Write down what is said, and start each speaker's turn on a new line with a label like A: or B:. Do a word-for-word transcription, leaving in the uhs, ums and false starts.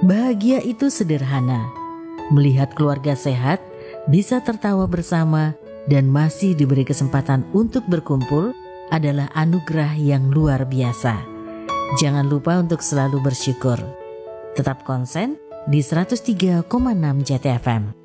A: Bahagia itu sederhana. Melihat keluarga sehat, bisa tertawa bersama, dan masih diberi kesempatan untuk berkumpul adalah anugerah yang luar biasa. Jangan lupa untuk selalu bersyukur. Tetap konsen di seratus tiga koma enam J T F M.